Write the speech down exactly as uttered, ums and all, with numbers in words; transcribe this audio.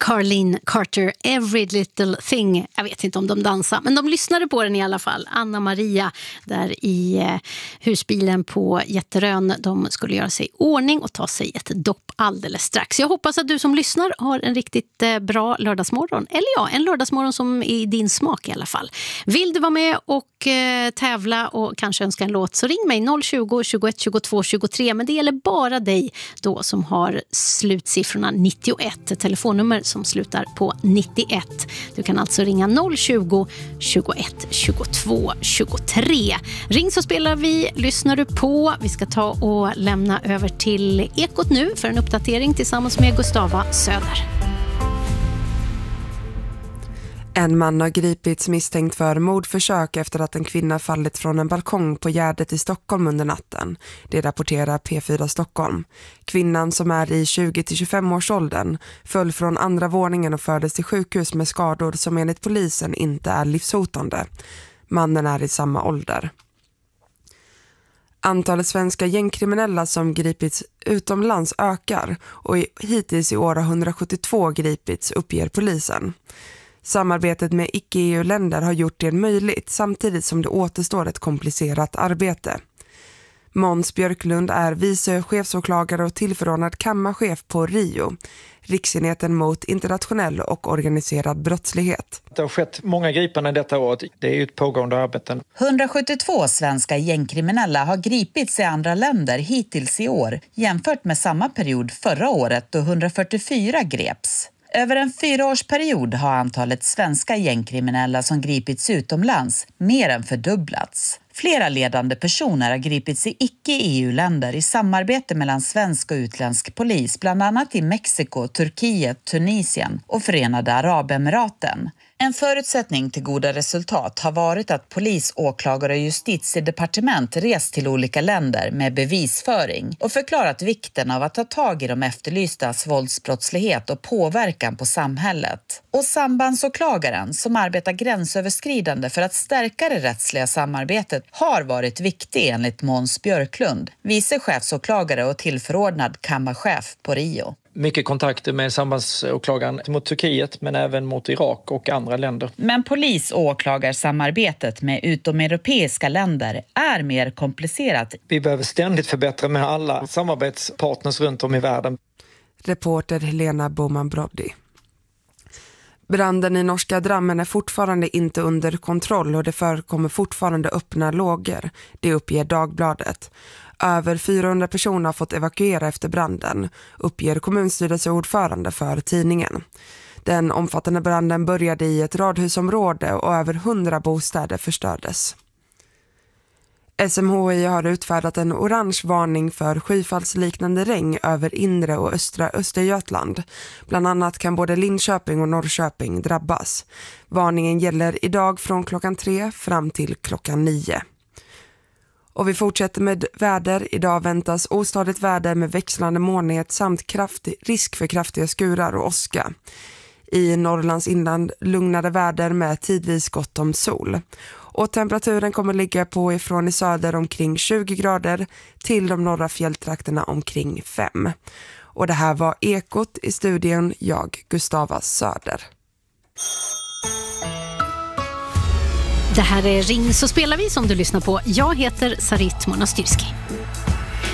Carlene Carter, Every Little Thing. Jag vet inte om de dansar, men de lyssnade på den i alla fall. Anna Maria där i eh, husbilen på Jätterön. De skulle göra sig i ordning och ta sig ett dopp alldeles strax. Jag hoppas att du som lyssnar har en riktigt eh, bra lördagsmorgon. Eller ja, en lördagsmorgon som är i din smak i alla fall. Vill du vara med och eh, tävla och kanske önska en låt, så ring mig noll tjugo, tjugoett, tjugotvå, tjugotre. Men det gäller bara dig då som har slutsiffrorna nittioett. Telefonnummer som slutar på nittioett. Du kan alltså ringa noll tjugo, tjugoett, tjugotvå, tjugotre. Ring så spelar vi, lyssnar du på. Vi ska ta och lämna över till Ekot nu för en uppdatering tillsammans med Gustava Söder. En man har gripits misstänkt för mordförsök efter att en kvinna fallit från en balkong på Gärdet i Stockholm under natten. Det rapporterar P fyra Stockholm. Kvinnan, som är i tjugo till tjugofem års åldern, föll från andra våningen och fördes till sjukhus med skador som enligt polisen inte är livshotande. Mannen är i samma ålder. Antalet svenska gängkriminella som gripits utomlands ökar och hittills i år har hundrasjuttiotvå gripits, uppger polisen. Samarbetet med icke-E U-länder har gjort det möjligt samtidigt som det återstår ett komplicerat arbete. Måns Björklund är vice chefsåklagare och tillförordnad kammarchef på R I O, Riksenheten mot internationell och organiserad brottslighet. Det har skett många gripanden detta år. Det är ju ett pågående arbete. hundrasjuttiotvå svenska gängkriminella har gripits i andra länder hittills i år, jämfört med samma period förra året då hundrafyrtiofyra greps. Över en fyraårsperiod har antalet svenska gängkriminella som gripits utomlands mer än fördubblats. Flera ledande personer har gripits i icke-E U-länder i samarbete mellan svensk och utländsk polis, bland annat i Mexiko, Turkiet, Tunisien och Förenade Arabemiraten. En förutsättning till goda resultat har varit att polis, åklagare och justitiedepartement rest till olika länder med bevisföring och förklarat vikten av att ta tag i de efterlystas våldsbrottslighet och påverkan på samhället. Och sambandsåklagaren, som arbetar gränsöverskridande för att stärka det rättsliga samarbetet, har varit viktig enligt Måns Björklund, vice chefsåklagare och tillförordnad kammarchef på R I O. Mycket kontakter med sambandsåklagaren mot Turkiet men även mot Irak och andra länder. Men polis- och åklagarsamarbetet med utomeuropeiska länder är mer komplicerat. Vi behöver ständigt förbättra med alla samarbetspartners runt om i världen. Reporter Helena Boman-Brody. Branden i norska Drammen är fortfarande inte under kontroll och det förekommer fortfarande öppna lågor. Det uppger Dagbladet. Över fyrahundra personer har fått evakuera efter branden, uppger kommunstyrelseordförande för tidningen. Den omfattande branden började i ett radhusområde och över hundra bostäder förstördes. S M H I har utfärdat en orange varning för skyfallsliknande regn över inre och östra Östergötland. Bland annat kan både Linköping och Norrköping drabbas. Varningen gäller idag från klockan tre fram till klockan nio. Och vi fortsätter med väder. Idag väntas ostadigt väder med växlande molnighet samt kraftig, risk för kraftiga skurar och åska. I Norrlands inland lugnade väder med tidvis gott om sol. Och temperaturen kommer ligga på ifrån i söder omkring tjugo grader till de norra fjälltrakterna omkring fem. Och det här var Ekot, i studion jag, Gustava Söder. Det här är Ring så spelar vi som du lyssnar på. Jag heter Sarit Monastyrski.